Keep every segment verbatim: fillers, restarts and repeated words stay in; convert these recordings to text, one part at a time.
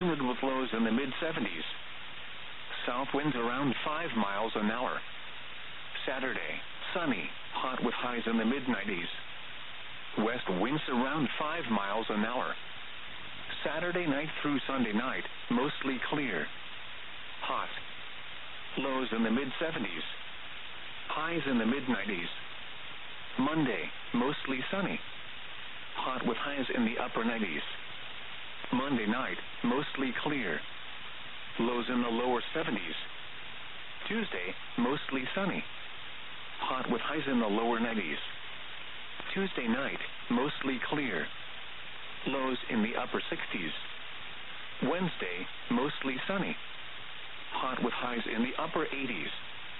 Humid with lows in the mid seventies. South winds around five miles an hour. Saturday, sunny, hot with highs in the mid nineties. West winds around five miles an hour. Saturday night through Sunday night, mostly clear. Hot. Lows in the mid seventies. Highs in the mid nineties. Monday, mostly sunny. Hot with highs in the upper nineties. Monday night, mostly clear. Lows in the lower seventies. Tuesday, mostly sunny. Hot with highs in the lower nineties. Tuesday night, mostly clear. Lows in the upper sixties. Wednesday, mostly sunny. Hot with highs in the upper eighties.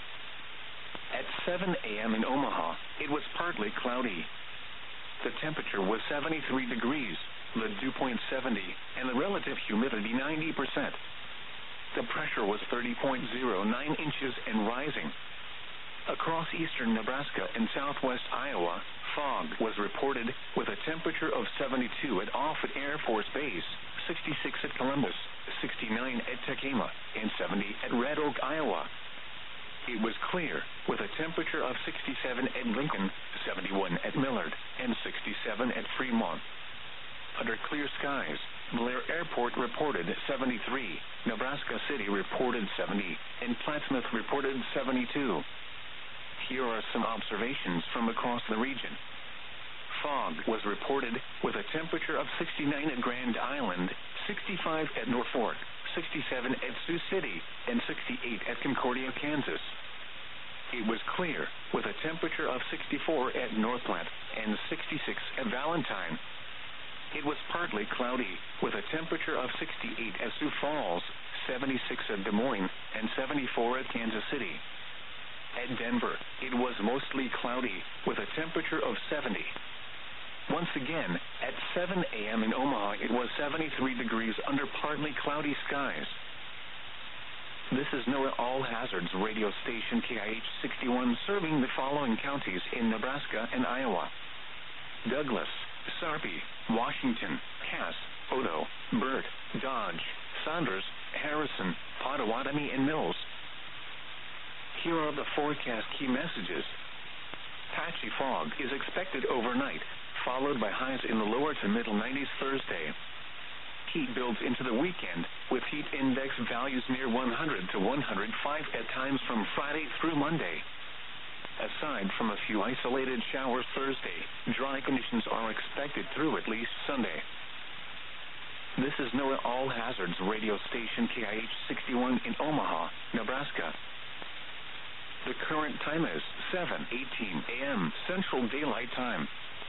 At seven a.m. in Omaha, it was partly cloudy. The temperature was seventy-three degrees, the dew point seventy, and the relative humidity ninety percent. The pressure was thirty point zero nine inches and rising. Across eastern Nebraska and southwest Iowa, fog was reported with a temperature of seventy-two at Offutt Air Force Base, sixty-six at Columbus, sixty-nine at Tekema, and seventy at Red Oak, Iowa. It was clear, with a temperature of sixty-seven at Lincoln, seventy-one at Millard, and sixty-seven at Fremont. Under clear skies, Blair Airport reported seventy-three, Nebraska City reported seventy, and Plattsmouth reported seventy-two. Here are some observations from across the region. Fog was reported with a temperature of sixty-nine at Grand Island, sixty-five at Norfolk, sixty-seven at Sioux City, and sixty-eight at Concordia, Kansas. It was clear with a temperature of sixty-four at Northplant and sixty-six at Valentine. It was partly cloudy with a temperature of sixty-eight at Sioux Falls, seventy-six at Des Moines, and seventy-four at Kansas City. At Denver, it was mostly cloudy with a temperature of seventy. Once again, at seven a.m. in Omaha, it was seventy-three degrees under partly cloudy skies. This is NOAA All Hazards radio station K I H sixty-one, serving the following counties in Nebraska and Iowa: Douglas, Sarpy, Washington, Cass, Odo, Burt, Dodge, Saunders, Harrison, Pottawatomie, and Mills. Here are the forecast key messages. Patchy fog is expected overnight, followed by highs in the lower to middle nineties Thursday. Heat builds into the weekend, with heat index values near one hundred to one hundred five at times from Friday through Monday. Aside from a few isolated showers Thursday, dry conditions are expected through at least Sunday. This is NOAA All Hazards radio station K I H sixty-one in Omaha, Nebraska. The current time is seven eighteen a.m. Central Daylight Time.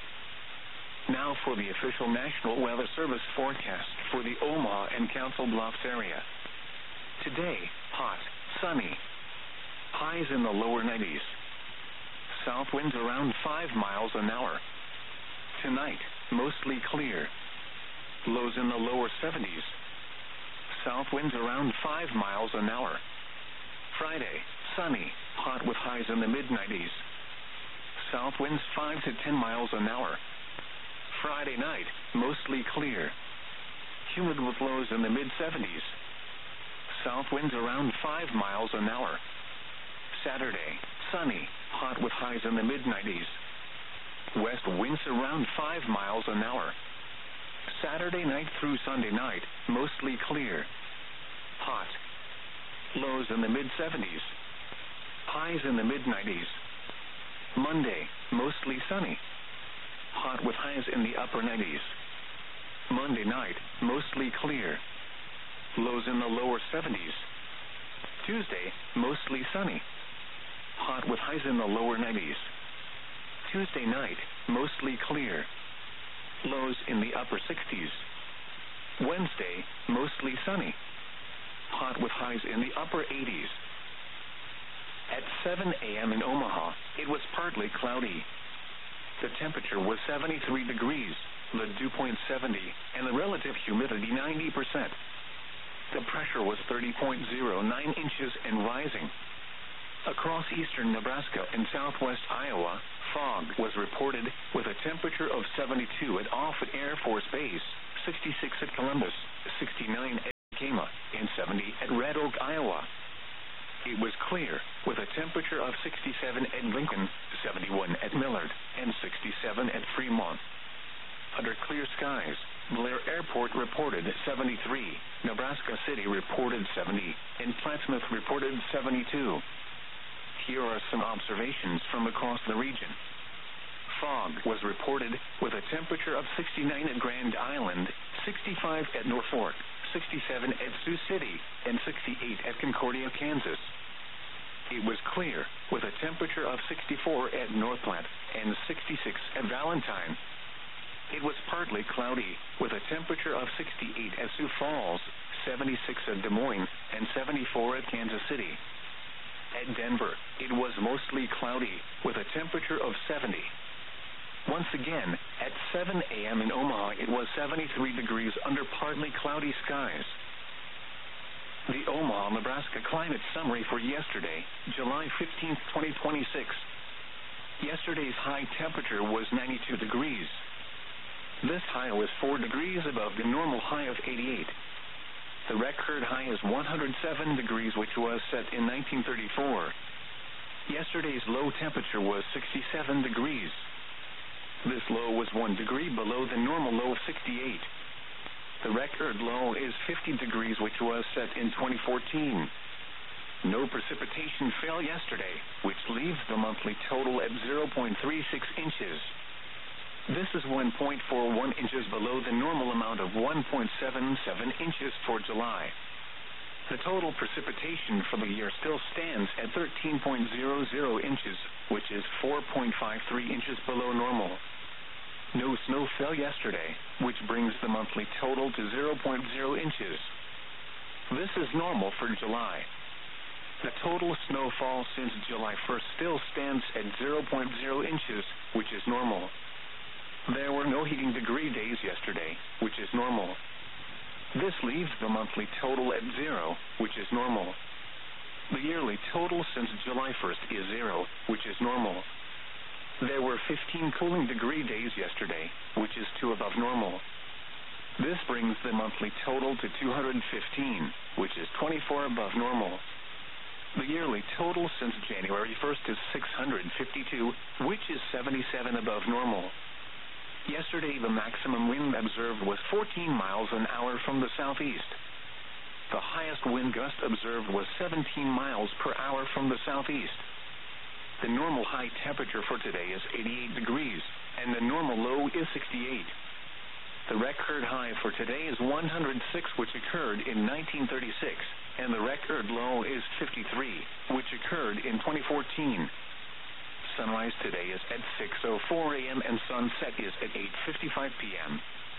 Now for the official National Weather Service forecast for the Omaha and Council Bluffs area. Today, hot, sunny. Highs in the lower nineties. South winds around five miles an hour. Tonight, mostly clear. Lows in the lower seventies. South winds around five miles an hour. Friday, sunny, hot with highs in the mid nineties. South winds five to ten miles an hour. Friday night, mostly clear. Humid with lows in the mid seventies. South winds around five miles an hour. Saturday, sunny, hot with highs in the mid nineties. West winds around five miles an hour. Saturday night through Sunday night, mostly clear. Hot. Lows in the mid seventies. Highs in the mid nineties. Monday, mostly sunny. Hot with highs in the upper nineties. Monday night, mostly clear. Lows in the lower seventies. Tuesday, mostly sunny. Hot with highs in the lower nineties. Tuesday night, mostly clear. Lows in the upper sixties. Wednesday, mostly sunny. Hot with highs in the upper eighties. At seven a.m. in Omaha, it was partly cloudy. The temperature was seventy-three degrees, the dew point seventy, and the relative humidity ninety percent. The pressure was thirty point zero nine inches and rising. Across eastern Nebraska and southwest Iowa, fog was reported with a temperature of seventy-two at Offutt Air Force Base, sixty-six at Columbus, sixty-nine at seventy at Red Oak, Iowa. It was clear, with a temperature of sixty-seven at Lincoln, seventy-one at Millard, and sixty-seven at Fremont. Under clear skies, Blair Airport reported seventy-three, Nebraska City reported seventy, and Plattsmouth reported seventy-two. Here are some observations from across the region. Fog was reported, with a temperature of sixty-nine at Grand Island, sixty-five at Norfolk, sixty-seven at Sioux City, and sixty-eight at Concordia, Kansas. It was clear, with a temperature of sixty-four at North Platte and sixty-six at Valentine. It was partly cloudy, with a temperature of sixty-eight at Sioux Falls, seventy-six at Des Moines, and seventy-four at Kansas City. At Denver, it was mostly cloudy, with a temperature of seventy. Once again, at seven a.m. in Omaha, it was seventy-three degrees under partly cloudy skies. The Omaha, Nebraska climate summary for yesterday, July fifteenth, twenty twenty-six. Yesterday's high temperature was ninety-two degrees. This high was four degrees above the normal high of eighty-eight. The record high is one hundred seven degrees, which was set in nineteen thirty-four. Yesterday's low temperature was sixty-seven degrees. This low was one degree below the normal low of sixty-eight. The record low is fifty degrees, which was set in twenty fourteen. No precipitation fell yesterday, which leaves the monthly total at zero point three six inches. This is one point four one inches below the normal amount of one point seven seven inches for July. The total precipitation for the year still stands at thirteen point zero zero inches, which is four point five three inches below normal. No snow fell yesterday, which brings the monthly total to zero point zero inches. This is normal for July. The total snowfall since July first still stands at zero point zero inches, which is normal. There were no heating degree days yesterday, which is normal. This leaves the monthly total at zero, which is normal. The yearly total since July first is zero, which is normal. There were fifteen cooling degree days yesterday, which is two above normal. This brings the monthly total to two hundred fifteen, which is twenty-four above normal. The yearly total since January first is six hundred fifty-two, which is seventy-seven above normal. Yesterday, the maximum wind observed was fourteen miles an hour from the southeast. The highest wind gust observed was seventeen miles per hour from the southeast. The normal high temperature for today is eighty-eight degrees, and the normal low is sixty-eight. The record high for today is one hundred six, which occurred in nineteen thirty-six, and the record low is fifty-three, which occurred in twenty fourteen. Sunrise today is at six oh four a.m. and sunset is at eight fifty-five p.m.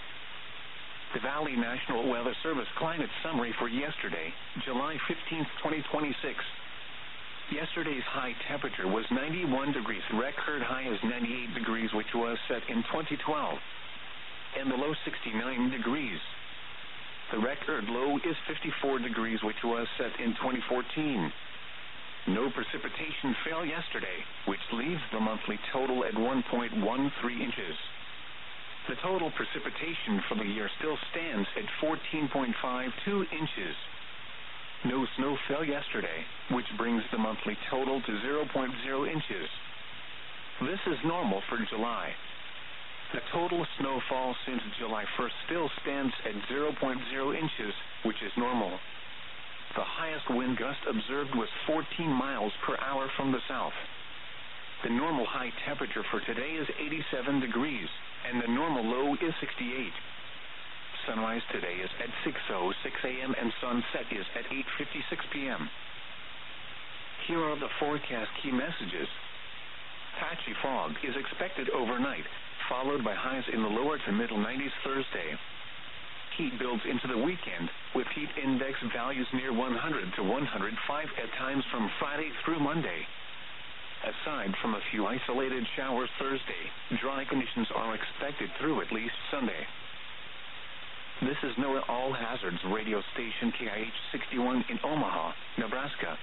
The Valley National Weather Service climate summary for yesterday, July fifteenth, twenty twenty-six. Yesterday's high temperature was ninety-one degrees. The record high is ninety-eight degrees, which was set in twenty twelve, and the low sixty-nine degrees. The record low is fifty-four degrees, which was set in twenty fourteen. No precipitation fell yesterday, which leaves the monthly total at one point one three inches. The total precipitation for the year still stands at fourteen point five two inches. No snow fell yesterday, which brings the monthly total to zero point zero inches. This is normal for July. The total snowfall since July first still stands at zero point zero inches, which is normal. The highest wind gust observed was fourteen miles per hour from the south. The normal high temperature for today is eighty-seven degrees, and the normal low is sixty-eight. Sunrise today is at six oh six a.m. and sunset is at eight fifty-six p.m. Here are the forecast key messages. Patchy fog is expected overnight, followed by highs in the lower to middle nineties Thursday. Heat builds into the weekend, with heat index values near one hundred to one hundred five at times from Friday through Monday. Aside from a few isolated showers Thursday, dry conditions are expected through at least Sunday. This is NOAA All Hazards radio station K I H sixty-one in Omaha, Nebraska.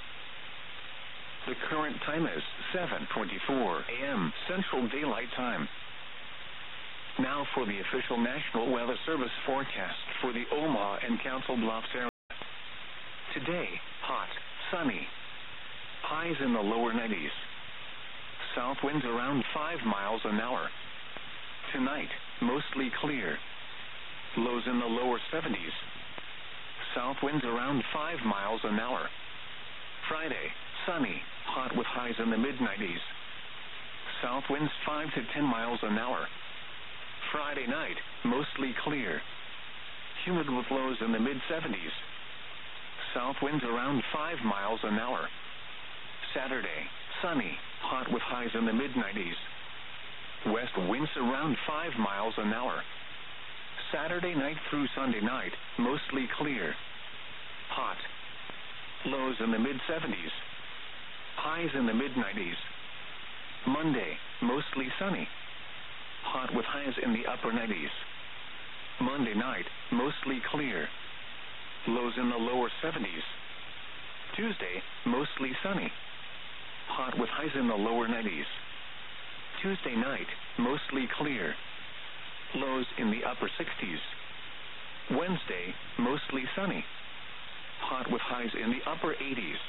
The current time is seven twenty-four a.m. Central Daylight Time. Now for the official National Weather Service forecast for the Omaha and Council Bluffs area. Today, hot, sunny. Highs in the lower nineties. South winds around five miles an hour. Tonight, mostly clear. Lows in the lower seventies. South winds around five miles an hour. Friday, sunny, hot with highs in the mid nineties. South winds five to ten miles an hour. Friday night, mostly clear. Humid with lows in the mid seventies. South winds around five miles an hour. Saturday, sunny, hot with highs in the mid nineties. West winds around five miles an hour. Saturday night through Sunday night, mostly clear. Hot. Lows in the mid seventies. Highs in the mid nineties. Monday, mostly sunny. Hot with highs in the upper nineties. Monday night, mostly clear. Lows in the lower seventies. Tuesday, mostly sunny. Hot with highs in the lower nineties. Tuesday night, mostly clear. Lows in the upper sixties. Wednesday, mostly sunny. Hot with highs in the upper eighties.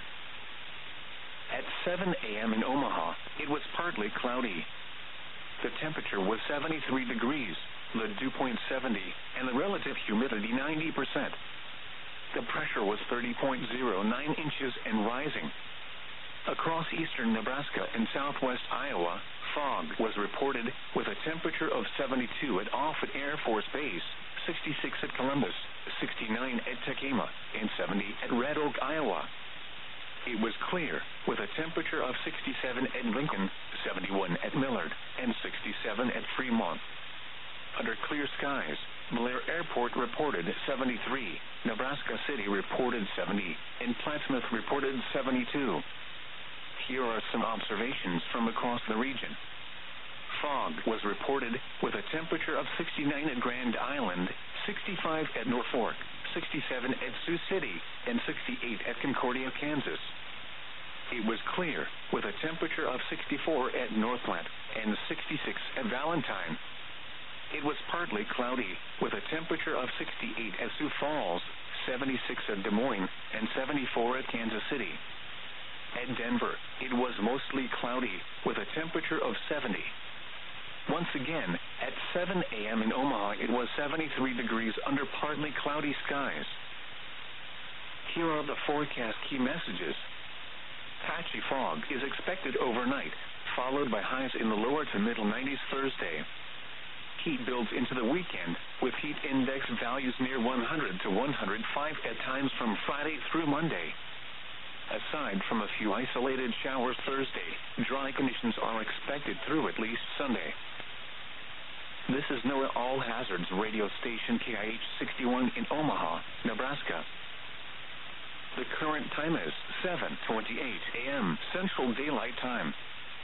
At seven a.m. in Omaha, it was partly cloudy. The temperature was seventy-three degrees, the dew point seventy, and the relative humidity ninety percent. The pressure was thirty point zero nine inches and rising. Across eastern Nebraska and southwest Iowa, fog was reported with a temperature of seventy-two at Offutt Air Force Base, sixty-six at Columbus, sixty-nine at Tekema, and seventy at Red Oak, Iowa. It was clear with a temperature of sixty-seven at Lincoln, seventy-one at Millard, and sixty-seven at Fremont. Under clear skies, Blair Airport reported seventy-three, Nebraska City reported seventy, and Plattsmouth reported seventy-two. Here are some observations from across the region. Fog was reported with a temperature of sixty-nine at Grand Island, sixty-five at Norfolk, sixty-seven at Sioux City, and sixty-eight at Concordia, Kansas. It was clear with a temperature of sixty-four at Northland and sixty-six at Valentine. It was partly cloudy with a temperature of sixty-eight at Sioux Falls, seventy-six at Des Moines, and seventy-four at Kansas City. At Denver, it was mostly cloudy with a temperature of seventy. Once again, at seven a.m. in Omaha, it was seventy-three degrees under partly cloudy skies. Here are the forecast key messages. Patchy fog is expected overnight, followed by highs in the lower to middle nineties Thursday. Heat builds into the weekend, with heat index values near one hundred to one hundred five at times from Friday through Monday. Aside from a few isolated showers Thursday, dry conditions are expected through at least Sunday. This is NOAA All Hazards radio station K I H sixty-one in Omaha, Nebraska. The current time is seven twenty-eight a.m. Central Daylight Time.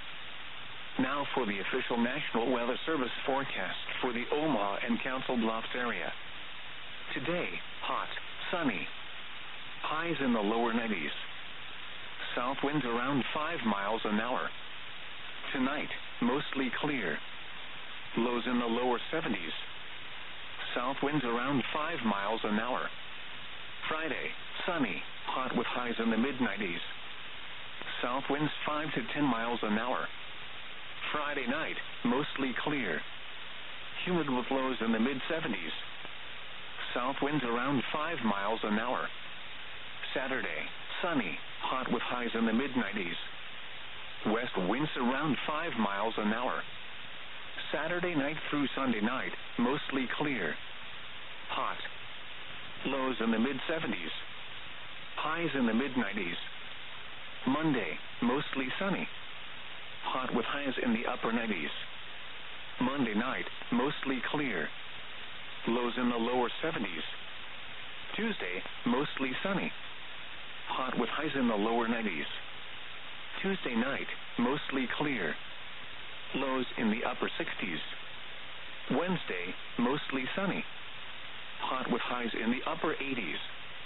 Now for the official National Weather Service forecast for the Omaha and Council Bluffs area. Today, hot, sunny. Highs in the lower nineties. South winds around five miles an hour. Tonight, mostly clear. Lows in the lower seventies. South winds around five miles an hour. Friday, sunny, hot with highs in the mid nineties. South winds five to ten miles an hour. Friday night, mostly clear. Humid with lows in the mid seventies. South winds around five miles an hour. Saturday, sunny, hot with highs in the mid nineties. West winds around five miles an hour. Saturday night through Sunday night, mostly clear. Hot. Lows in the mid seventies. Highs in the mid nineties. Monday, mostly sunny. Hot with highs in the upper nineties. Monday night, mostly clear. Lows in the lower seventies. Tuesday, mostly sunny. Hot with highs in the lower nineties. Tuesday night, mostly clear. Lows in the upper sixties. Wednesday, mostly sunny. Hot with highs in the upper eighties.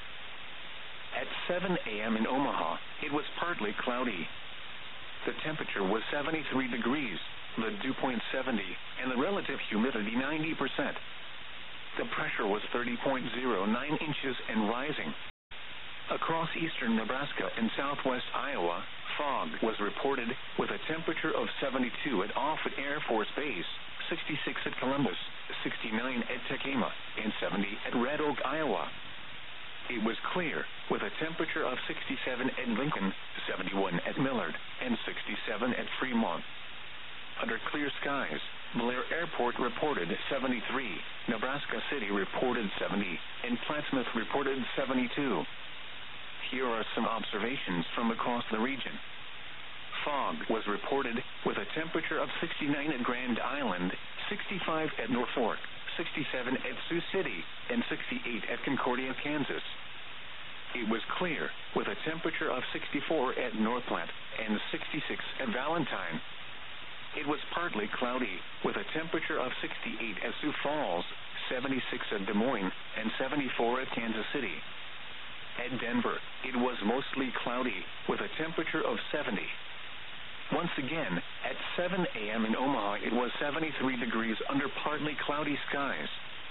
At seven a.m. in Omaha, it was partly cloudy. The temperature was seventy-three degrees, the dew point seventy, and the relative humidity ninety percent. The pressure was thirty point zero nine inches and rising. Across Across eastern Nebraska and southwest Iowa, fog was reported with a temperature of seventy-two at Offutt Air Force Base, sixty-six at Columbus, sixty-nine at Tekema, and seventy at Red Oak, Iowa. It was clear, with a temperature of sixty-seven at Lincoln, seventy-one at Millard, and sixty-seven at Fremont. Under clear skies, Blair Airport reported seventy-three, Nebraska City reported seventy, and Plattsmouth reported seventy-two. Here are some observations from across the region. Fog was reported with a temperature of sixty-nine at Grand Island, sixty-five at Norfolk, sixty-seven at Sioux City, and sixty-eight at Concordia, Kansas. It was clear, with a temperature of sixty-four at North Platte and sixty-six at Valentine. It was partly cloudy, with a temperature of sixty-eight at Sioux Falls, seventy-six at Des Moines, and seventy-four at Kansas City. At Denver, it was mostly cloudy, with a temperature of seventy. Once again, at seven a.m. in Omaha, it was seventy-three degrees under partly cloudy skies.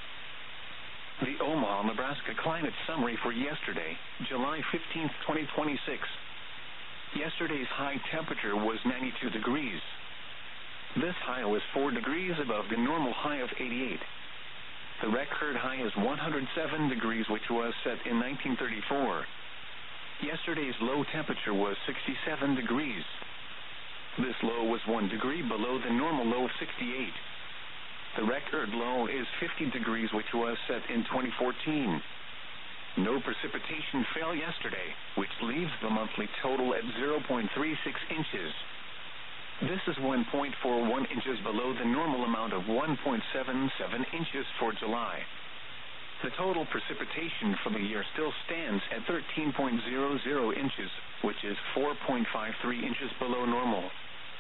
The Omaha, Nebraska climate summary for yesterday, July fifteenth, twenty twenty-six. Yesterday's high temperature was ninety-two degrees. This high was four degrees above the normal high of eighty-eight. The record high is one hundred seven degrees, which was set in nineteen thirty-four. Yesterday's low temperature was sixty-seven degrees. This low was one degree below the normal low of sixty-eight. The record low is fifty degrees, which was set in twenty fourteen. No precipitation fell yesterday, which leaves the monthly total at zero point three six inches. This is one point four one inches below the normal amount of one point seven seven inches for July. The total precipitation for the year still stands at thirteen point zero zero inches, which is four point five three inches below normal.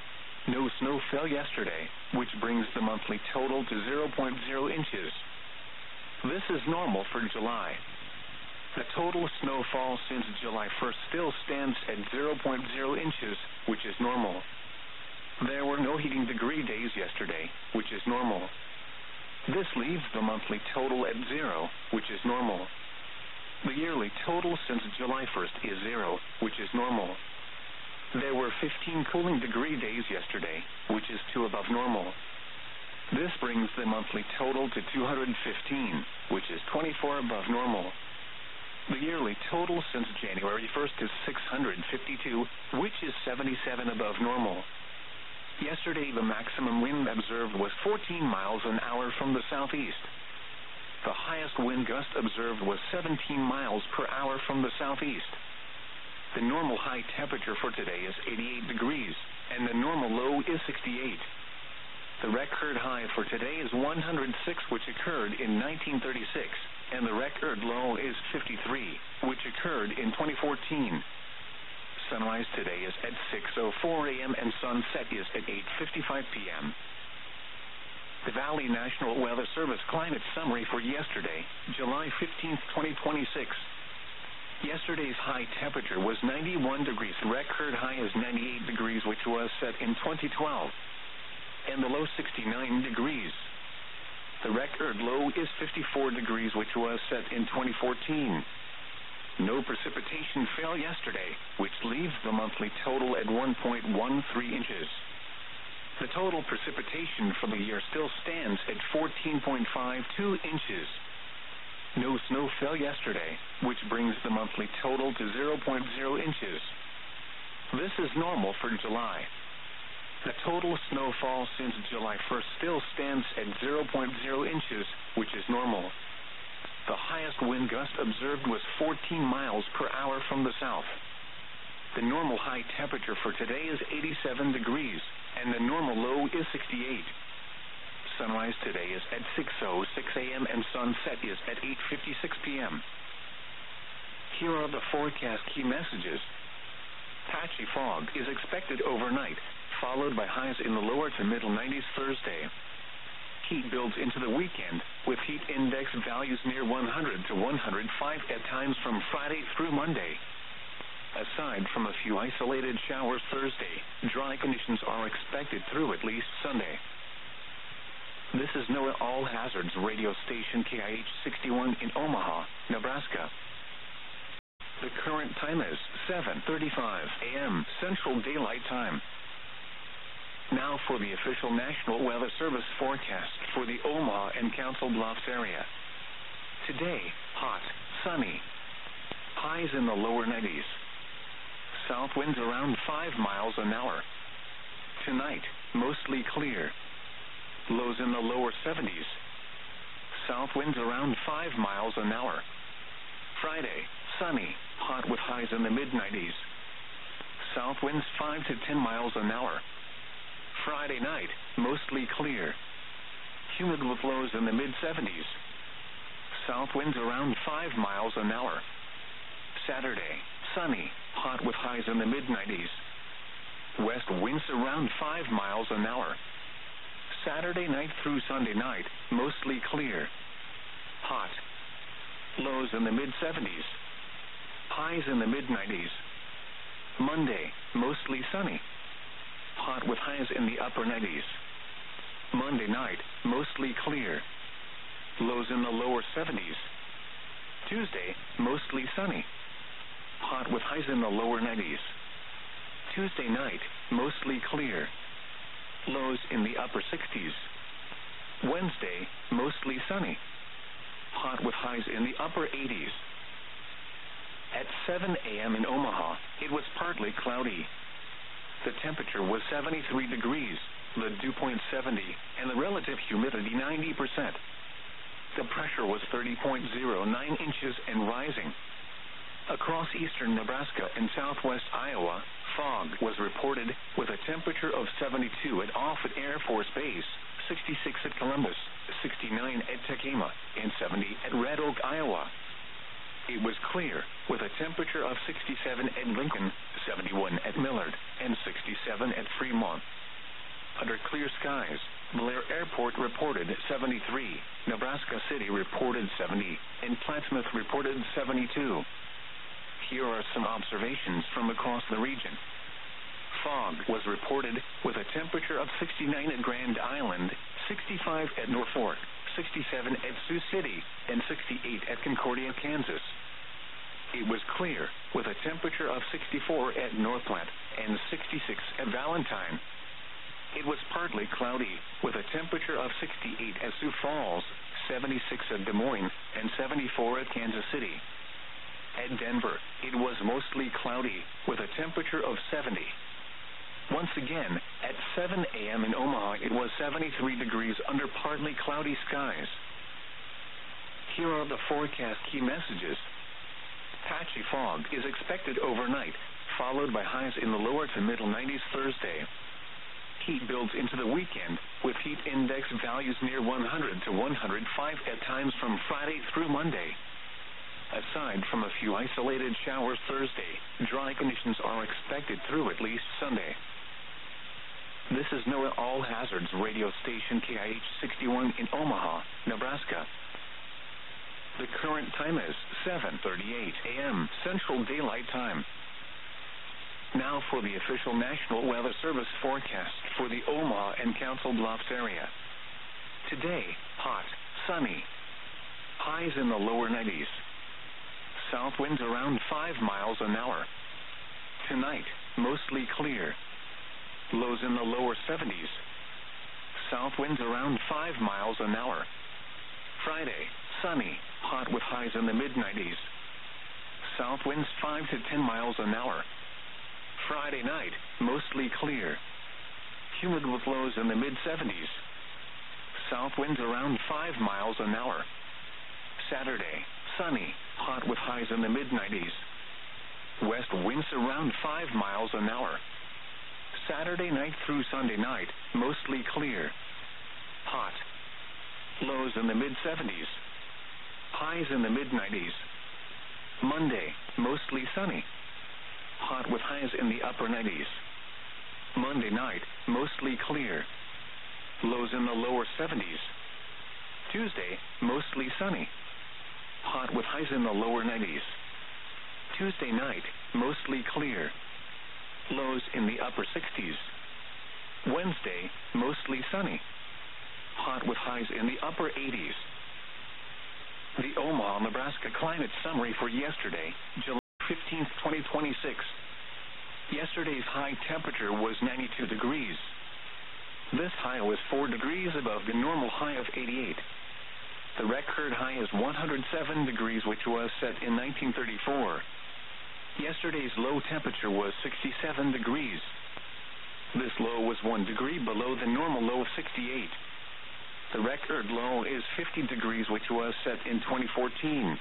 No snow fell yesterday, which brings the monthly total to zero point zero inches. This is normal for July. The total snowfall since July first still stands at zero point zero inches, which is normal. There were no heating degree days yesterday, which is normal. This leaves the monthly total at zero, which is normal. The yearly total since July first is zero, which is normal. There were fifteen cooling degree days yesterday, which is two above normal. This brings the monthly total to two hundred fifteen, which is twenty-four above normal. The yearly total since January first is six hundred fifty-two, which is seventy-seven above normal. Yesterday, the maximum wind observed was fourteen miles an hour from the southeast. The highest wind gust observed was seventeen miles per hour from the southeast. The normal high temperature for today is eighty-eight degrees, and the normal low is sixty-eight. The record high for today is one hundred six, which occurred in nineteen thirty-six, and the record low is fifty-three, which occurred in twenty fourteen. Sunrise today is at six oh four a.m. and sunset is at eight fifty-five p.m. The Valley National Weather Service climate summary for yesterday, July fifteenth, twenty twenty-six. Yesterday's high temperature was ninety-one degrees. The record high is ninety-eight degrees, which was set in twenty twelve, and the low sixty-nine degrees. The record low is fifty-four degrees, which was set in twenty fourteen. No precipitation fell yesterday, which leaves the monthly total at one point one three inches. The total precipitation for the year still stands at fourteen point five two inches. No snow fell yesterday, which brings the monthly total to zero point zero inches. This is normal for July. The total snowfall since July first still stands at zero point zero inches, which is normal. The highest wind gust observed was fourteen miles per hour from the south. The normal high temperature for today is eighty-seven degrees, and the normal low is sixty-eight. Sunrise today is at six oh six a.m. and sunset is at eight fifty-six p.m. Here are the forecast key messages. Patchy fog is expected overnight, followed by highs in the lower to middle nineties Thursday. Heat builds into the weekend, with heat index values near one hundred to one hundred five at times from Friday through Monday. Aside from a few isolated showers Thursday, dry conditions are expected through at least Sunday. This is NOAA All Hazards radio station K I H sixty-one in Omaha, Nebraska. The The current time is seven thirty-five a.m. Central Daylight Time. Now for the official National Weather Service forecast for the Omaha and Council Bluffs area. Today, hot, sunny. Highs in the lower nineties. South winds around five miles an hour. Tonight, mostly clear. Lows in the lower seventies. South winds around five miles an hour. Friday, sunny, hot with highs in the mid nineties. South winds five to ten miles an hour. Friday night, mostly clear. Humid with lows in the mid seventies. South winds around five miles an hour. Saturday, sunny, hot with highs in the mid nineties. West winds around five miles an hour. Saturday night through Sunday night, mostly clear. Hot. Lows in the mid seventies. Highs in the mid nineties. Monday, mostly sunny. Hot with highs in the upper nineties. Monday night, mostly clear. Lows in the lower seventies. Tuesday, mostly sunny. Hot with highs in the lower nineties. Tuesday night, mostly clear. Lows in the upper sixties. Wednesday, mostly sunny. Hot with highs in the upper eighties. At seven a.m. in Omaha, it was partly cloudy. The temperature was seventy-three degrees, the dew point seventy, and the relative humidity ninety percent. The pressure was thirty point zero nine inches and rising. Across eastern Nebraska and southwest Iowa, fog was reported with a temperature of seventy-two at Offutt Air Force Base, sixty-six at Columbus, sixty-nine at Tekema, and seventy at Red Oak, Iowa. It was clear with a temperature of sixty-seven at Lincoln, seventy-one at Millard, and sixty-seven at Fremont. Under clear skies, Blair Airport reported seventy-three, Nebraska City reported seventy, and Plattsmouth reported seventy-two. Here are some observations from across the region. Fog was reported with a temperature of sixty-nine at Grand Island, sixty-five at Norfolk, sixty-seven at Sioux City, and sixty-eight at Concordia, Kansas. It was clear with a temperature of sixty-four at North Platte and sixty-six at Valentine. It was partly cloudy with a temperature of sixty-eight at Sioux Falls, seventy-six at Des Moines, and seventy-four at Kansas City. At Denver, it was mostly cloudy with a temperature of seventy. Once again, at seven a.m. in Omaha, it was seventy-three degrees under partly cloudy skies. Here are the forecast key messages. Patchy fog is expected overnight, followed by highs in the lower to middle nineties Thursday. Heat builds into the weekend, with heat index values near one hundred to one hundred five at times from Friday through Monday. Aside from a few isolated showers Thursday, dry conditions are expected through at least Sunday. This is NOAA All Hazards radio station K I H sixty-one in Omaha, Nebraska. The current time is seven thirty-eight a.m. Central Daylight Time. Now for the official National Weather Service forecast for the Omaha and Council Bluffs area. Today, hot, sunny. Highs in the lower nineties. South winds around five miles an hour. Tonight, mostly clear. Lows in the lower seventies. South winds around five miles an hour. Friday, sunny, hot with highs in the mid nineties. South winds five to ten miles an hour. Friday night, mostly clear. Humid with lows in the mid seventies. South winds around five miles an hour. Saturday, sunny, hot with highs in the mid nineties. West winds around five miles an hour. Saturday night through Sunday night, mostly clear. Hot. Lows in the mid seventies. Highs in the mid nineties. Monday, mostly sunny. Hot with highs in the upper nineties. Monday night, mostly clear. Lows in the lower seventies. Tuesday, mostly sunny. Hot with highs in the lower nineties. Tuesday night, mostly clear. Lows in the upper sixties. Wednesday, mostly sunny. Hot with highs in the upper eighties. The Omaha, Nebraska climate summary for yesterday, July fifteenth. Yesterday's high temperature was ninety-two degrees. This high was four degrees above the normal high of eighty-eight. The record high is one hundred seven degrees, which was set in nineteen thirty-four. Yesterday's low temperature was sixty-seven degrees. This low was one degree below the normal low of sixty-eight. The record low is fifty degrees, which was set in twenty fourteen.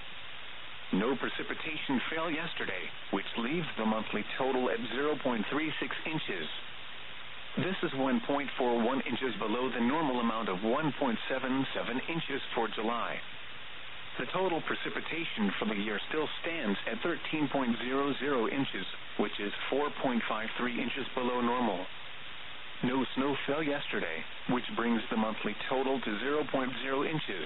No precipitation fell yesterday, which leaves the monthly total at zero point three six inches. This is one point four one inches below the normal amount of one point seven seven inches for July. The total precipitation for the year still stands at thirteen point zero zero inches, which is four point five three inches below normal. No snow fell yesterday, which brings the monthly total to zero point zero inches.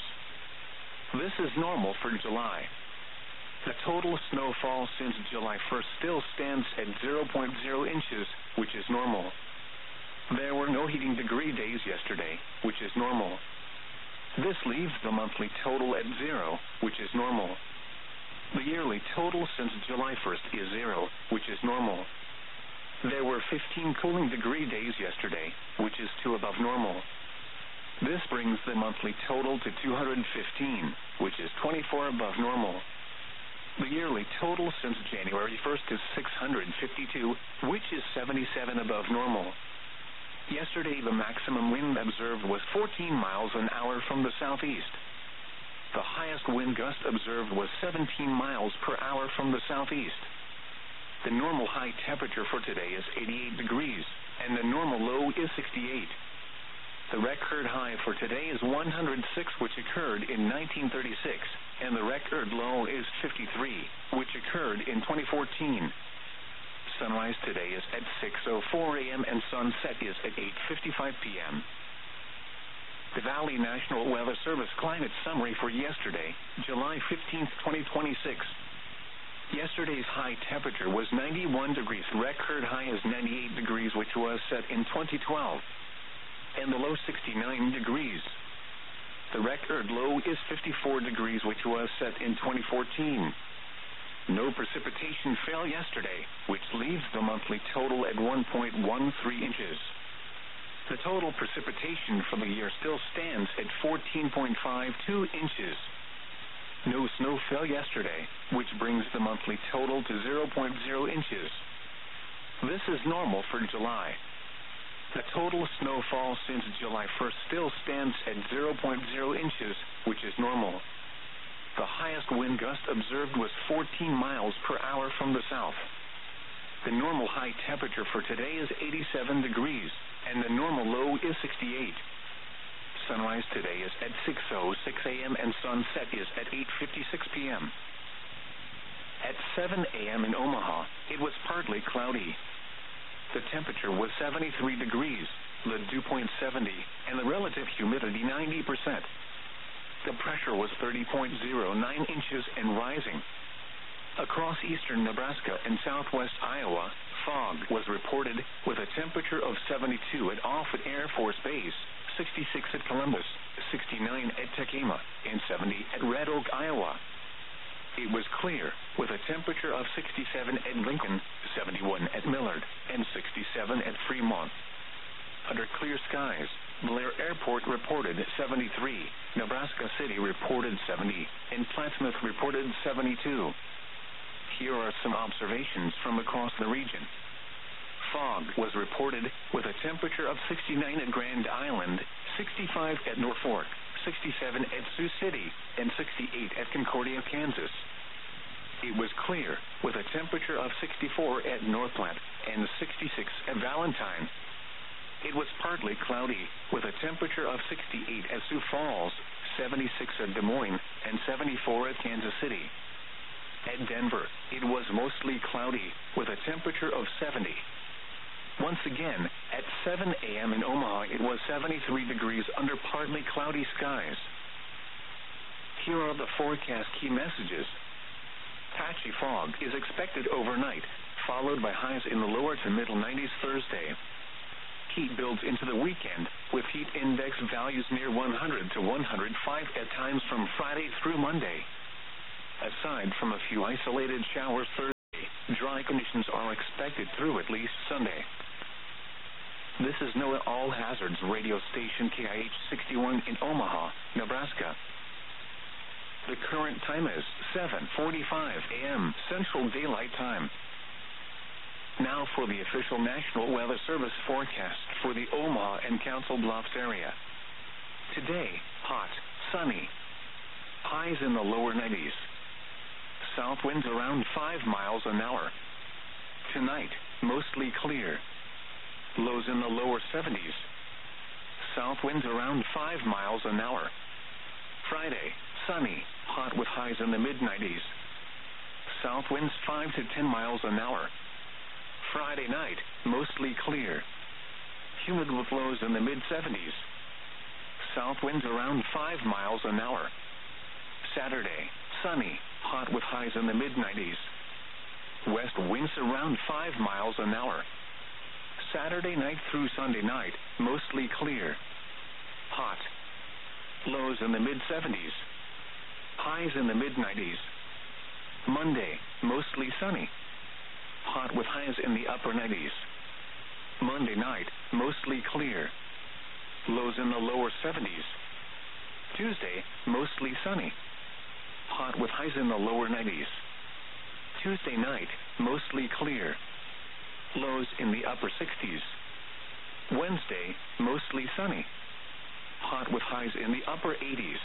This is normal for July. The total snowfall since July first still stands at zero point zero inches, which is normal. There were no heating degree days yesterday, which is normal. This leaves the monthly total at zero, which is normal. The yearly total since July first is zero, which is normal. There were fifteen cooling degree days yesterday, which is two above normal. This brings the monthly total to two hundred fifteen, which is twenty-four above normal. The yearly total since January first is six hundred fifty-two, which is seventy-seven above normal. Yesterday, the maximum wind observed was fourteen miles an hour from the southeast. The highest wind gust observed was seventeen miles per hour from the southeast. The normal high temperature for today is eighty-eight degrees, and the normal low is sixty-eight. The record high for today is one hundred six, which occurred in nineteen thirty-six, and the record low is fifty-three, which occurred in twenty fourteen. Sunrise today is at six oh four a.m. and sunset is at eight fifty-five p.m. The Valley National Weather Service climate summary for yesterday, July fifteenth, twenty twenty-six. Yesterday's high temperature was ninety-one degrees. Record high is ninety-eight degrees, which was set in twenty twelve. And the low sixty-nine degrees. The record low is fifty-four degrees, which was set in twenty fourteen. No precipitation fell yesterday, which leaves the monthly total at one point one three inches. The total precipitation for the year still stands at fourteen point five two inches. No snow fell yesterday, which brings the monthly total to zero point zero inches. This is normal for July. The total snowfall since July first still stands at zero point zero inches, which is normal. The highest wind gust observed was fourteen miles per hour from the south. The normal high temperature for today is eighty-seven degrees, and the normal low is sixty-eight. Sunrise today is at six oh six a.m. and sunset is at eight fifty-six p.m. At seven a.m. in Omaha, it was partly cloudy. The temperature was seventy-three degrees, the dew point seventy, and the relative humidity ninety percent. The pressure was thirty point zero nine inches and rising. Across eastern Nebraska and southwest Iowa, fog was reported with a temperature of seventy-two at Offutt Air Force Base, sixty-six at Columbus, sixty-nine at Tekema, and seventy at Red Oak, Iowa. It was clear, with a temperature of sixty-seven at Lincoln, seventy-one at Millard, and sixty-seven at Fremont. Under clear skies, Blair Airport reported seventy-three, Nebraska City reported seventy, and Plattsmouth reported seventy-two. Here are some observations from across the region. Fog was reported with a temperature of sixty-nine at Grand Island, sixty-five at Norfolk, sixty-seven at Sioux City, and sixty-eight at Concordia, Kansas. It was clear with a temperature of sixty-four at North Platte and sixty-six at Valentine. It was partly cloudy with a temperature of sixty-eight at Sioux Falls, seventy-six at Des Moines, and seventy-four at Kansas City. At Denver, it was mostly cloudy with a temperature of seventy. Once again, at seven a.m. in Omaha, it was seventy-three degrees under partly cloudy skies. Here are the forecast key messages. Patchy fog is expected overnight, followed by highs in the lower to middle nineties Thursday. Heat builds into the weekend, with heat index values near one hundred to one hundred five at times from Friday through Monday. Aside from a few isolated showers Thursday, dry Dry conditions are expected through at least Sunday. This is NOAA All Hazards radio station K I H sixty-one in Omaha, Nebraska. The current time is seven forty-five a.m. Central Daylight Time. Now for the official National Weather Service forecast for the Omaha and Council Bluffs area. Today, hot, sunny. Highs in the lower nineties. South winds around five miles an hour. Tonight, mostly clear. Lows in the lower seventies. South winds around five miles an hour. Friday, sunny, hot with highs in the mid nineties. South winds five to ten miles an hour. Friday night, mostly clear. Humid with lows in the mid seventies. South winds around five miles an hour. Saturday, sunny, hot with highs in the mid nineties. West winds around five miles an hour. Saturday night through Sunday night, mostly clear. Hot. Lows in the mid seventies. Highs in the mid nineties. Monday, mostly sunny. Hot with highs in the upper nineties. Monday night, mostly clear. Lows in the lower seventies. Tuesday, mostly sunny. Hot with highs in the lower nineties. Tuesday night, mostly clear. Lows in the upper sixties. Wednesday, mostly sunny. Hot with highs in the upper eighties.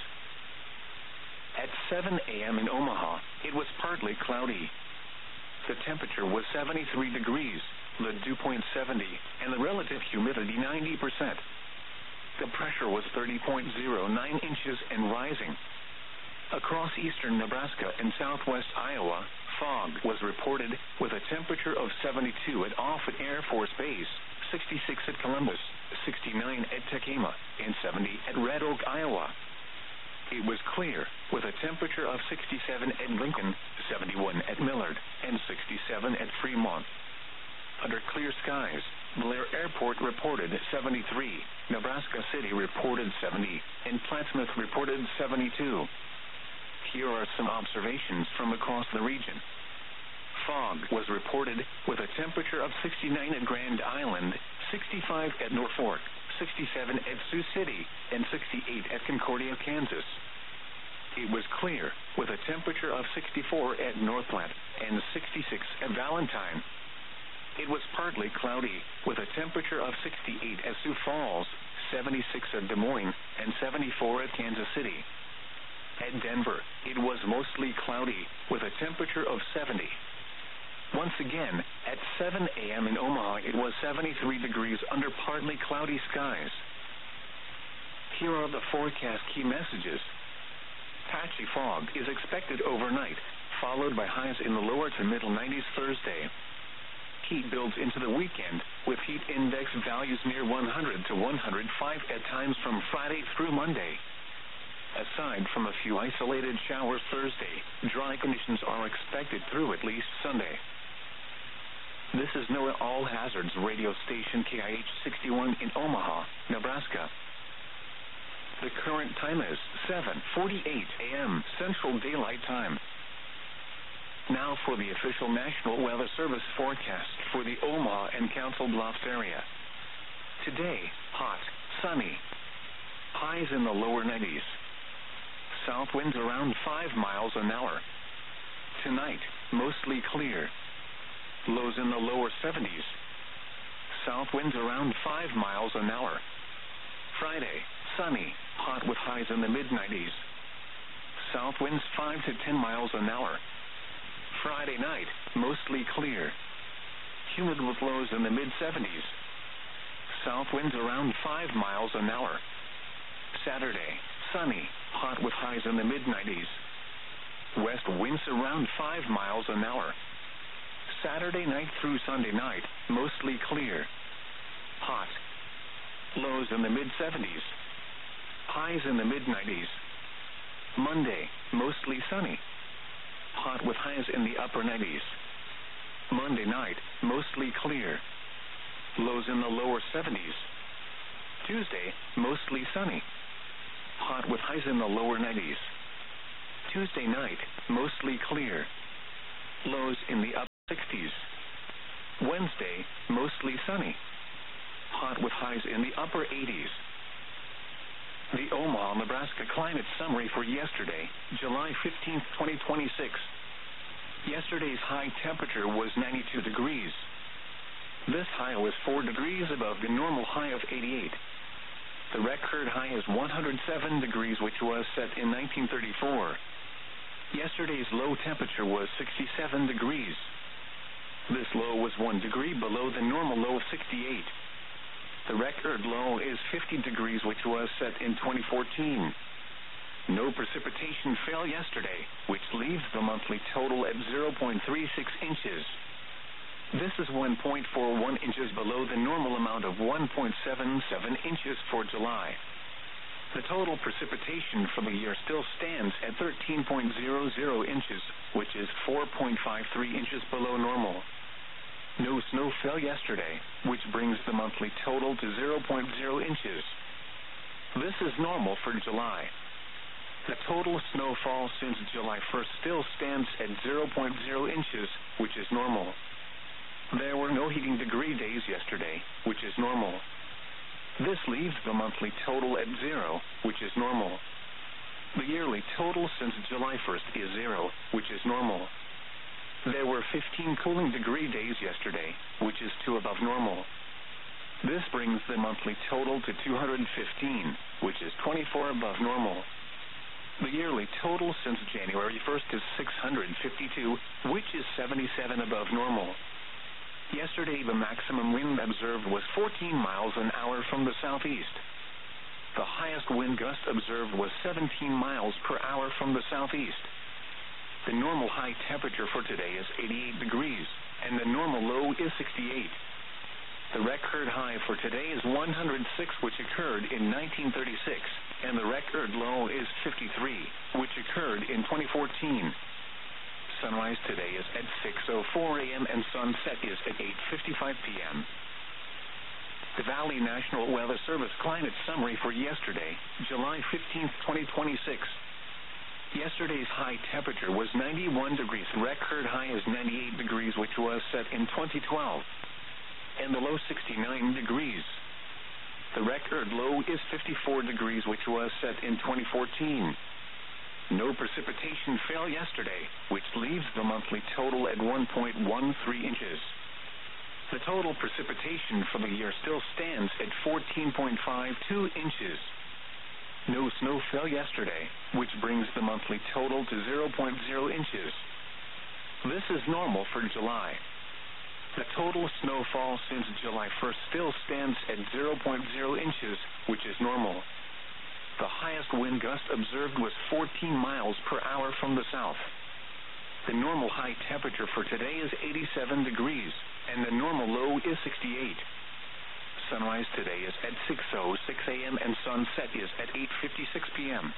At seven a.m. in Omaha, it was partly cloudy. The temperature was seventy-three degrees, the dew point seventy, and the relative humidity ninety percent. The pressure was thirty point zero nine inches and rising. Across eastern Nebraska and southwest Iowa, fog was reported with a temperature of seventy-two at Offutt Air Force Base, sixty-six at Columbus, sixty-nine at Tekema, and seventy at Red Oak, Iowa. It was clear with a temperature of sixty-seven at Lincoln, seventy-one at Millard, and sixty-seven at Fremont. Under clear skies, Blair Airport reported seventy-three, Nebraska City reported seventy, and Plattsmouth reported seventy-two. Here are some observations from across the region. Fog was reported with a temperature of sixty-nine at Grand Island, sixty-five at Norfolk, sixty-seven at Sioux City, and sixty-eight at Concordia, Kansas. It was clear with a temperature of sixty-four at Northplant and sixty-six at Valentine. It was partly cloudy with a temperature of sixty-eight at Sioux Falls, seventy-six at Des Moines, and seventy-four at Kansas City. At Denver, it was mostly cloudy with a temperature of seventy. Once again, at seven a.m. in Omaha, it was seventy-three degrees under partly cloudy skies. Here are the forecast key messages. Patchy fog is expected overnight, followed by highs in the lower to middle nineties Thursday. Heat builds into the weekend, with heat index values near one hundred to one hundred five at times from Friday through Monday. Aside from a few isolated showers Thursday, dry conditions are expected through at least Sunday. This is NOAA All Hazards radio station K I H sixty-one in Omaha, Nebraska. The current time is seven forty-eight a.m. Central Daylight Time. Now for the official National Weather Service forecast for the Omaha and Council Bluffs area. Today, hot, sunny. Highs in the lower nineties. South winds around five miles an hour. Tonight, mostly clear. Lows in the lower seventies. South winds around five miles an hour. Friday, sunny, hot with highs in the mid nineties. South winds five to ten miles an hour. Friday night, mostly clear. Humid with lows in the mid seventies. South winds around five miles an hour. Saturday, sunny, hot with highs in the mid nineties. West winds around five miles an hour. Saturday night through Sunday night, mostly clear. Hot. Lows in the mid seventies. Highs in the mid nineties. Monday, mostly sunny. Hot with highs in the upper nineties. Monday night, mostly clear. Lows in the lower seventies. Tuesday, mostly sunny. Hot with highs in the lower nineties. Tuesday night, mostly clear. Lows in the upper sixties. Wednesday, mostly sunny. Hot with highs in the upper eighties. The Omaha, Nebraska climate summary for yesterday, July fifteenth, twenty twenty-six. Yesterday's high temperature was ninety-two degrees. This high was four degrees above the normal high of eighty-eight. The record high is one hundred seven degrees, which was set in nineteen thirty-four. Yesterday's low temperature was sixty-seven degrees. This low was one degree below the normal low of sixty-eight. The record low is fifty degrees, which was set in twenty fourteen. No precipitation fell yesterday, which leaves the monthly total at zero point three six inches. This is one point four one inches below the normal amount of one point seven seven inches for July. The total precipitation for the year still stands at thirteen point zero zero inches, which is four point five three inches below normal. No snow fell yesterday, which brings the monthly total to zero point zero inches. This is normal for July. The total snowfall since July first still stands at zero point zero inches, which is normal. There were no heating degree days yesterday, which is normal. This leaves the monthly total at zero, which is normal. The yearly total since July first is zero, which is normal. There were fifteen cooling degree days yesterday, which is two above normal. This brings the monthly total to two hundred fifteen, which is twenty-four above normal. The yearly total since January first is six hundred fifty-two, which is seventy-seven above normal. Yesterday, the maximum wind observed was fourteen miles an hour from the southeast. The highest wind gust observed was seventeen miles per hour from the southeast. The normal high temperature for today is eighty-eight degrees, and the normal low is sixty-eight. The record high for today is one hundred six, which occurred in nineteen thirty-six, and the record low is fifty-three, which occurred in twenty fourteen. Sunrise today is at six oh four a.m. and sunset is at eight fifty-five p.m. The Valley National Weather Service climate summary for yesterday, July fifteenth, twenty twenty-six. Yesterday's high temperature was ninety-one degrees. Record high is ninety-eight degrees, which was set in twenty twelve. And the low sixty-nine degrees. The record low is fifty-four degrees, which was set in twenty fourteen. No precipitation fell yesterday, which leaves the monthly total at one point one three inches. The total precipitation for the year still stands at fourteen point five two inches. No snow fell yesterday, which brings the monthly total to zero point zero inches. This is normal for July. The total snowfall since July first still stands at zero point zero inches, which is normal. The highest wind gust observed was fourteen miles per hour from the south. The normal high temperature for today is eighty-seven degrees, and the normal low is sixty-eight. Sunrise today is at six oh six a.m. and sunset is at eight fifty-six p.m.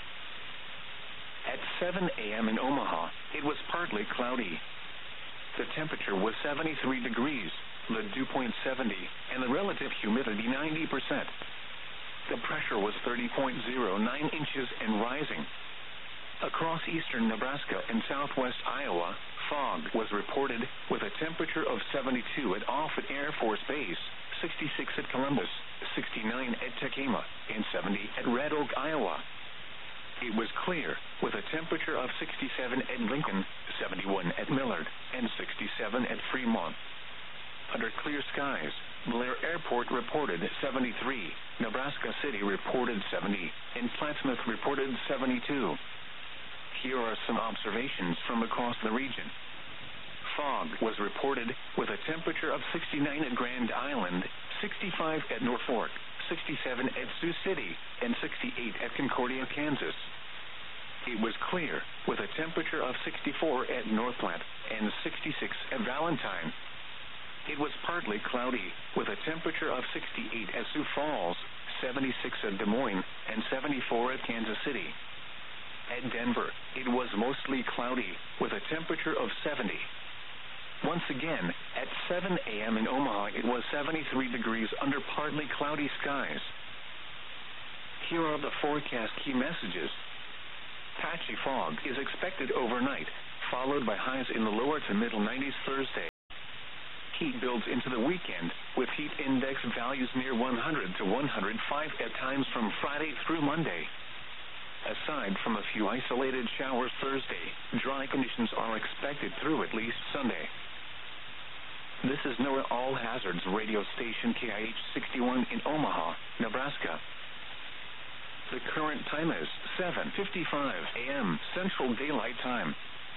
At seven a.m. in Omaha, it was partly cloudy. The temperature was seventy-three degrees, the dew point seventy, and the relative humidity ninety percent. The pressure was thirty point zero nine inches and rising. Across eastern Nebraska and southwest Iowa, fog was reported with a temperature of seventy-two at Offutt Air Force Base, sixty-six at Columbus, sixty-nine at Tekema, and seventy at Red Oak, Iowa. It was clear, with a temperature of sixty-seven at Lincoln, seventy-one at Millard, and sixty-seven at Fremont. Under clear skies, Blair Airport reported seventy-three, Nebraska City reported seventy, and Plattsmouth reported seventy-two. Here are some observations from across the region. Fog was reported with a temperature of sixty-nine at Grand Island, sixty-five at Norfolk, sixty-seven at Sioux City, and sixty-eight at Concordia, Kansas. It was clear, with a temperature of sixty-four at North Platte and sixty-six at Valentine. It was partly cloudy, with a temperature of sixty-eight at Sioux Falls, seventy-six at Des Moines, and seventy-four at Kansas City. At Denver, it was mostly cloudy, with a temperature of seventy. Once again, at seven a.m. in Omaha, it was seventy-three degrees under partly cloudy skies. Here are the forecast key messages. Patchy fog is expected overnight, followed by highs in the lower to middle nineties Thursday. Heat builds into the weekend, with heat index values near one hundred to one hundred five at times from Friday through Monday. Aside from a few isolated showers Thursday, dry conditions are expected through at least Sunday. This is NOAA All Hazards radio station K I H sixty-one in Omaha, Nebraska. The current time is seven fifty-five a m Central Daylight Time.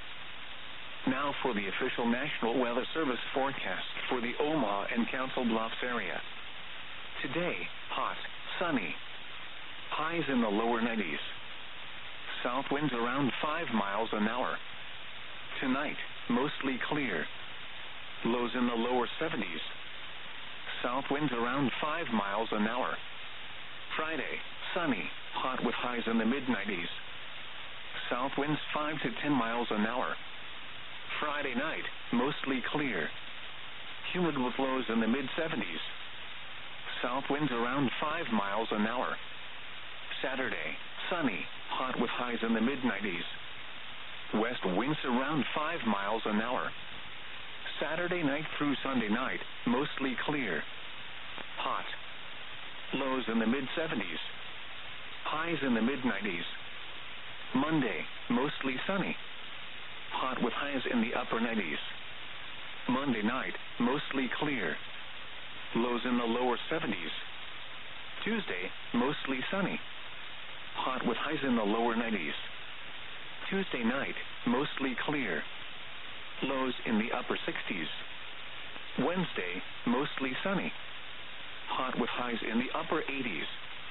Now for the official National Weather Service forecast for the Omaha and Council Bluffs area. Today, hot, sunny. Highs in the lower nineties. South winds around five miles an hour. Tonight, mostly clear. Lows in the lower seventies. South winds around five miles an hour. Friday, sunny, hot with highs in the mid nineties. South winds five to ten miles an hour. Friday night, mostly clear. Humid with lows in the mid seventies. South winds around five miles an hour. Saturday, sunny, hot with highs in the mid nineties. West winds around five miles an hour. Saturday night through Sunday night, mostly clear. Hot. Lows in the mid seventies. Highs in the mid nineties. Monday, mostly sunny. Hot with highs in the upper nineties. Monday night, mostly clear. Lows in the lower seventies. Tuesday, mostly sunny. Hot with highs in the lower nineties. Tuesday night, mostly clear. Lows in the upper sixties. Wednesday, mostly sunny. Hot with highs in the upper eighties.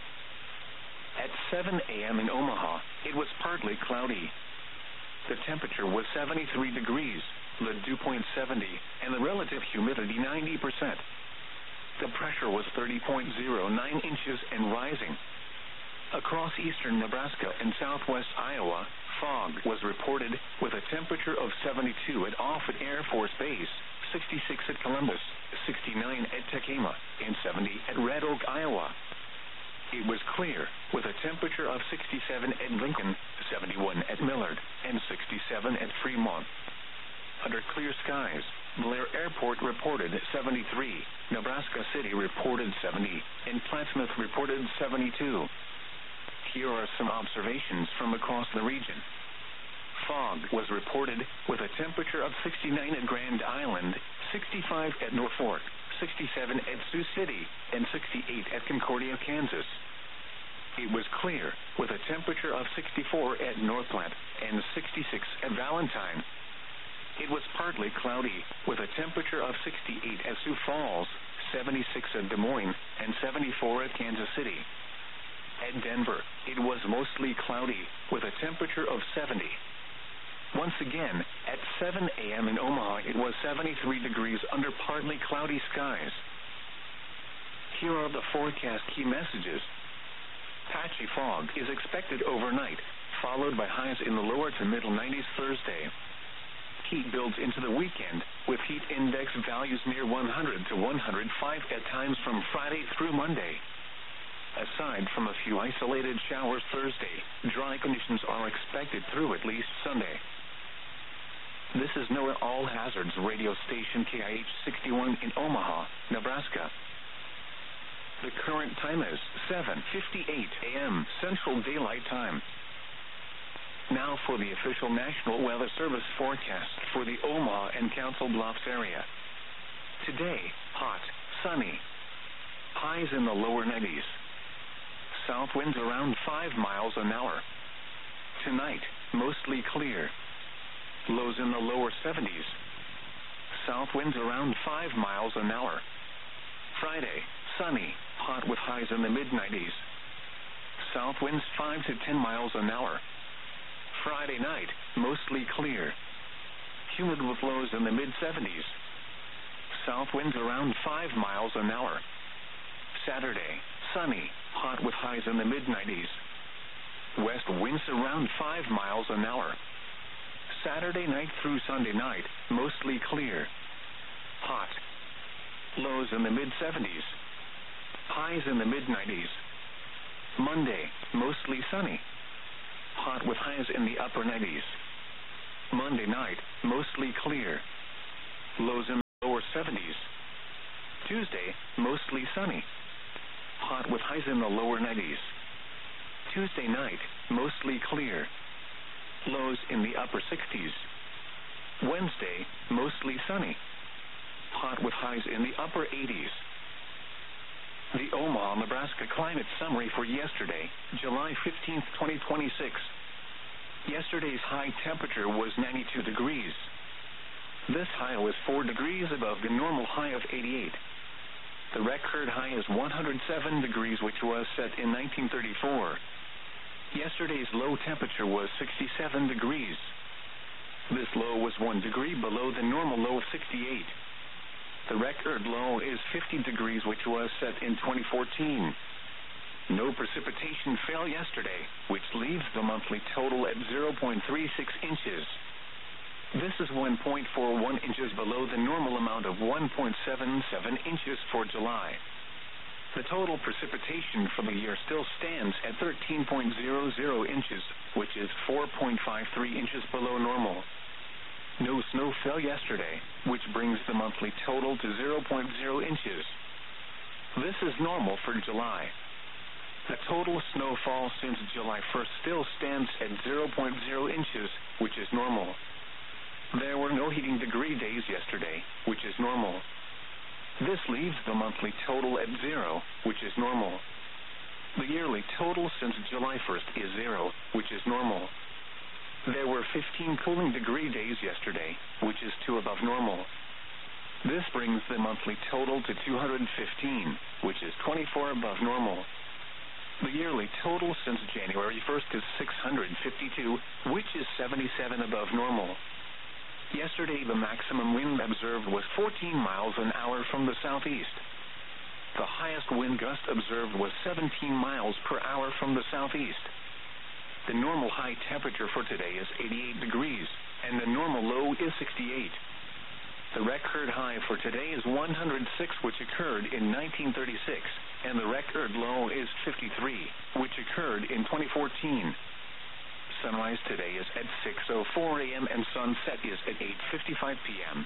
At seven a m in Omaha, it was partly cloudy. The temperature was seventy-three degrees, the dew point seventy, and the relative humidity ninety percent. The pressure was thirty point zero nine inches and rising. Across eastern Nebraska and southwest Iowa, fog was reported with a temperature of seventy-two at Offutt Air Force Base, sixty-six at Columbus, sixty-nine at Tekema, and seventy at Red Oak, Iowa. It was clear, with a temperature of sixty-seven at Lincoln, seventy-one at Millard, and sixty-seven at Fremont. Under clear skies, Blair Airport reported seventy-three, Nebraska City reported seventy, and Plattsmouth reported seventy-two. Here are some observations from across the region. Fog was reported with a temperature of sixty-nine at Grand Island, sixty-five at Norfolk, sixty-seven at Sioux City, and sixty-eight at Concordia, Kansas. It was clear with a temperature of sixty-four at North Platte and sixty-six at Valentine. It was partly cloudy with a temperature of sixty-eight at Sioux Falls, seventy-six at Des Moines, and seventy-four at Kansas City. At Denver, it was mostly cloudy with a temperature of seventy. Once again, at seven a m in Omaha, it was seventy-three degrees under partly cloudy skies. Here are the forecast key messages. Patchy fog is expected overnight, followed by highs in the lower to middle nineties Thursday. Heat builds into the weekend, with heat index values near one hundred to one hundred five at times from Friday through Monday. Aside from a few isolated showers Thursday, dry conditions are expected through at least Sunday. This is NOAA All Hazards radio station K I H sixty-one in Omaha, Nebraska. The current time is seven fifty-eight a m Central Daylight Time. Now for the official National Weather Service forecast for the Omaha and Council Bluffs area. Today, hot, sunny. Highs in the lower nineties. South winds around five miles an hour. Tonight, mostly clear. Lows in the lower seventies. South winds around five miles an hour. Friday, sunny, hot with highs in the mid nineties. South winds five to ten miles an hour. Friday night, mostly clear. Humid with lows in the mid seventies. South winds around five miles an hour. Saturday, sunny, hot with highs in the mid nineties. West winds around five miles an hour. Saturday night through Sunday night, mostly clear. Hot. Lows in the mid seventies. Highs in the mid nineties. Monday, mostly sunny. Hot with highs in the upper nineties. Monday night, mostly clear. Lows in the lower seventies. Tuesday, mostly sunny. Hot with highs in the lower nineties. Tuesday night, mostly clear. Lows in the upper sixties. Wednesday, mostly sunny. Hot with highs in the upper eighties. The Omaha, Nebraska climate summary for yesterday, July fifteenth, twenty twenty-six. Yesterday's high temperature was ninety-two degrees. This high was four degrees above the normal high of eighty-eight. The record high is one hundred seven degrees, which was set in nineteen thirty-four. Yesterday's low temperature was sixty-seven degrees. This low was one degree below the normal low of sixty-eight. The record low is fifty degrees, which was set in twenty fourteen. No precipitation fell yesterday, which leaves the monthly total at zero point three six inches. This is one point four one inches below the normal amount of one point seven seven inches for July. The total precipitation for the year still stands at thirteen point zero zero inches, which is four point five three inches below normal. No snow fell yesterday, which brings the monthly total to zero point zero inches. This is normal for July. The total snowfall since July first still stands at zero point zero inches, which is normal. There were no heating degree days yesterday, which is normal. This leaves the monthly total at zero, which is normal. The yearly total since July first is zero, which is normal. There were fifteen cooling degree days yesterday, which is two above normal. This brings the monthly total to two hundred fifteen, which is twenty-four above normal. The yearly total since January first is six hundred fifty-two, which is seventy-seven above normal. Yesterday, the maximum wind observed was fourteen miles an hour from the southeast. The highest wind gust observed was seventeen miles per hour from the southeast. The normal high temperature for today is eighty-eight degrees, and the normal low is sixty-eight. The record high for today is one hundred six, which occurred in nineteen thirty-six, and the record low is fifty-three, which occurred in twenty fourteen. Sunrise today is at six oh four a.m. and sunset is at eight fifty-five p.m.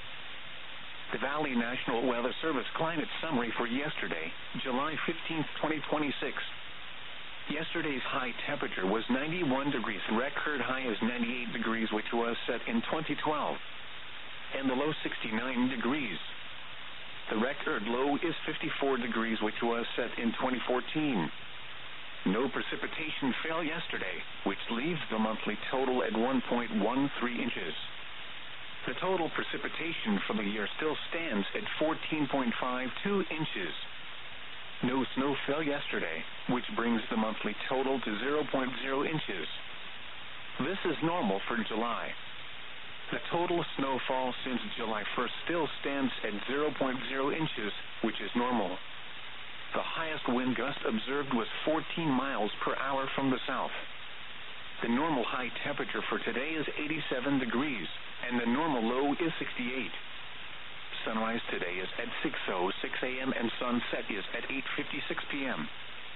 The Valley National Weather Service climate summary for yesterday, July fifteenth, twenty twenty-six. Yesterday's high temperature was ninety-one degrees. The record high is ninety-eight degrees, which was set in twenty twelve. And the low sixty-nine degrees. The record low is fifty-four degrees, which was set in twenty fourteen. No precipitation fell yesterday, which leaves the monthly total at one point one three inches. The total precipitation for the year still stands at fourteen point five two inches. No snow fell yesterday, which brings the monthly total to zero point zero inches. This is normal for July. The total snowfall since July first still stands at zero point zero inches, which is normal. The highest wind gust observed was fourteen miles per hour from the south. The normal high temperature for today is eighty-seven degrees, and the normal low is sixty-eight. Sunrise today is at six oh six a.m. and sunset is at eight fifty-six p.m.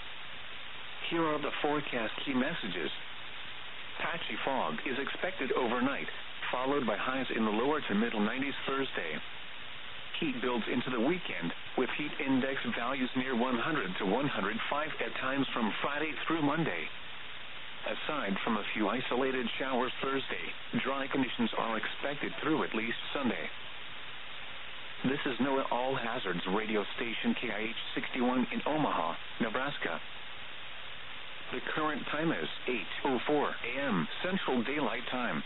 Here are the forecast key messages. Patchy fog is expected overnight, followed by highs in the lower to middle nineties Thursday. Heat builds into the weekend, with heat index values near one hundred to one hundred five at times from Friday through Monday. Aside from a few isolated showers Thursday, dry conditions are expected through at least Sunday. This is NOAA All Hazards radio station K I H sixty-one in Omaha, Nebraska. The current time is eight oh four a.m. Central Daylight Time.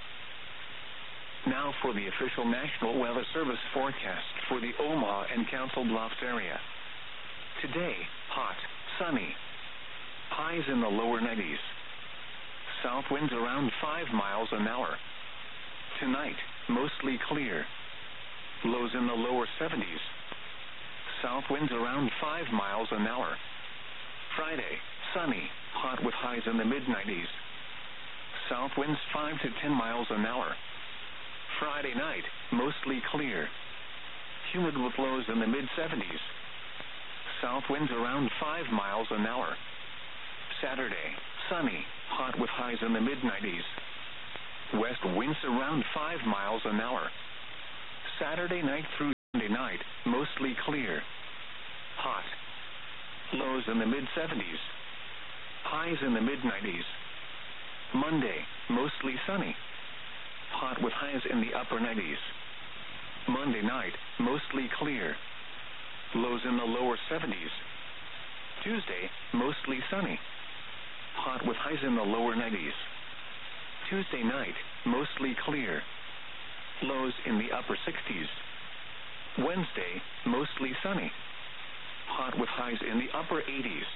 Now for the official National Weather Service forecast for the Omaha and Council Bluffs area. Today, hot, sunny. Highs in the lower nineties. South winds around five miles an hour. Tonight, mostly clear. Lows in the lower seventies. South winds around five miles an hour. Friday, sunny, hot with highs in the mid nineties. South winds five to ten miles an hour. Friday night, mostly clear. Humid with lows in the mid seventies. South winds around five miles an hour. Saturday, sunny, hot with highs in the mid nineties. West winds around five miles an hour. Saturday night through Sunday night, mostly clear. Hot. Lows in the mid seventies. Highs in the mid nineties. Monday, mostly sunny. Hot with highs in the upper nineties. Monday night, mostly clear. Lows in the lower seventies. Tuesday, mostly sunny. Hot with highs in the lower nineties. Tuesday night, mostly clear. Lows in the upper sixties. Wednesday, mostly sunny. Hot with highs in the upper eighties.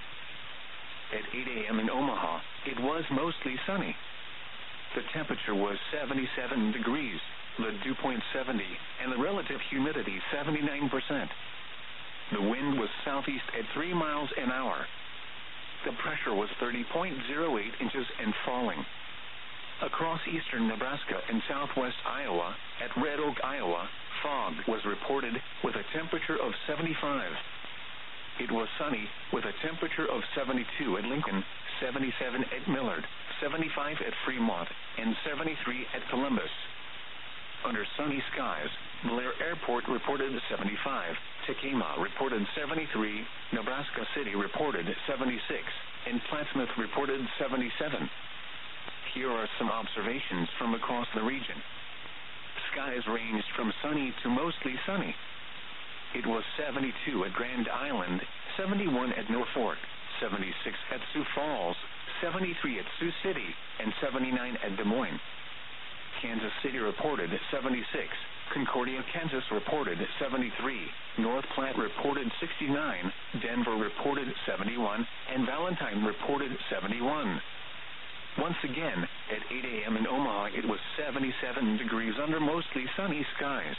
At eight a.m. in Omaha, it was mostly sunny. The temperature was seventy-seven degrees, the dew point seventy, and the relative humidity seventy-nine percent. The wind was southeast at three miles an hour. The pressure was thirty point zero eight inches and falling. Across eastern Nebraska and southwest Iowa, at Red Oak, Iowa, fog was reported with a temperature of seventy-five. It was sunny with a temperature of seventy-two at Lincoln, seventy-seven at Millard, seventy-five at Fremont, and seventy-three at Columbus. Under sunny skies, Blair Airport reported seventy-five, Tacoma reported seventy-three, Nebraska City reported seventy-six, and Plattsmouth reported seventy-seven. Here are some observations from across the region. Skies ranged from sunny to mostly sunny. It was seventy-two at Grand Island, seventy-one at Norfolk, seventy-six at Sioux Falls, seventy-three at Sioux City, and seventy-nine at Des Moines. Kansas City reported seventy-six, Concordia, Kansas reported seventy-three, North Platte reported sixty-nine, Denver reported seventy-one, and Valentine reported seventy-one. Once again, at eight a.m. in Omaha, it was seventy-seven degrees under mostly sunny skies.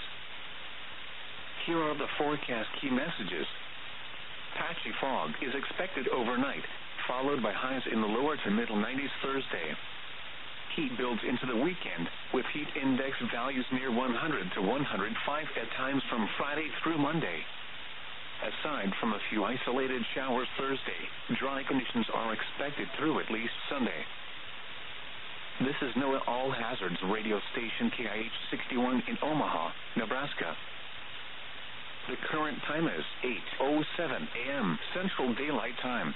Here are the forecast key messages. Patchy fog is expected overnight, followed by highs in the lower to middle nineties Thursday. Heat builds into the weekend, with heat index values near one hundred to one hundred five at times from Friday through Monday. Aside from a few isolated showers Thursday, dry conditions are expected through at least Sunday. This is NOAA All Hazards radio station K I H sixty-one in Omaha, Nebraska. The current time is eight oh seven a.m. Central Daylight Time.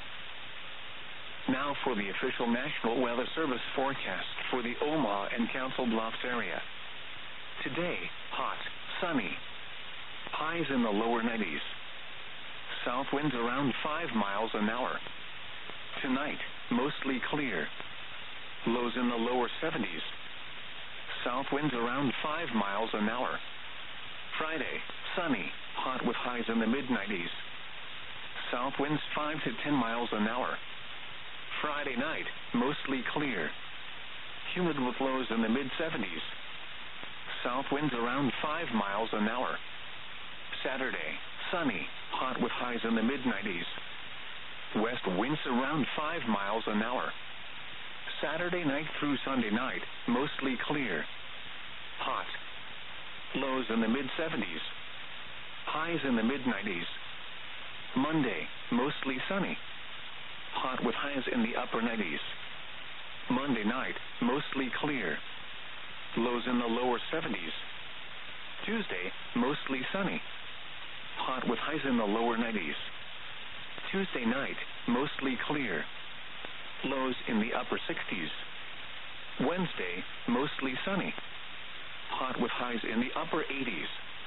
Now for the official National Weather Service forecast for the Omaha and Council Bluffs area. Today, hot, sunny. Highs in the lower nineties. South winds around five miles an hour. Tonight, mostly clear. Lows in the lower seventies. South winds around five miles an hour. Friday, sunny, hot with highs in the mid nineties. South winds five to ten miles an hour. Friday night, mostly clear. Humid with lows in the mid seventies. South winds around five miles an hour. Saturday, sunny, hot with highs in the mid nineties. West winds around five miles an hour. Saturday night through Sunday night, mostly clear. Hot. Lows in the mid seventies. Highs in the mid nineties. Monday, mostly sunny. Hot with highs in the upper nineties. Monday night, mostly clear. Lows in the lower seventies. Tuesday, mostly sunny. Hot with highs in the lower nineties. Tuesday night, mostly clear. Lows in the upper sixties. Wednesday, mostly sunny. Hot with highs in the upper eighties.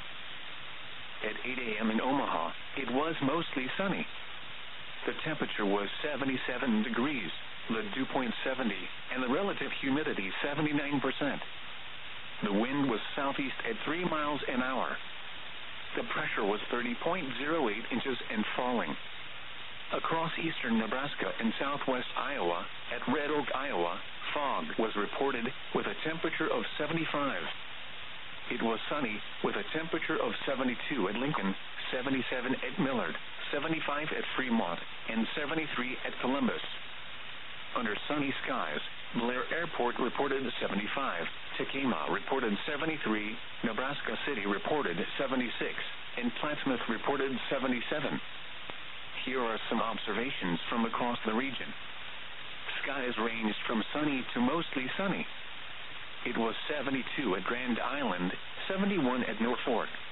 At eight a.m. in Omaha, it was mostly sunny. The temperature was seventy-seven degrees, the dew point seventy, and the relative humidity seventy-nine percent. The wind was southeast at three miles an hour. The pressure was thirty point zero eight inches and falling. Across eastern Nebraska and southwest Iowa, at Red Oak, Iowa, fog was reported with a temperature of seventy-five. It was sunny with a temperature of seventy-two at Lincoln, seventy-seven at Millard, seventy-five at Fremont, and seventy-three at Columbus. Under sunny skies, Blair Airport reported seventy-five, Tacoma reported seventy-three, Nebraska City reported seventy-six, and Plattsmouth reported seventy-seven. Here are some observations from across the region. Skies ranged from sunny to mostly sunny. It was seventy-two at Grand Island, seventy-one at Norfolk,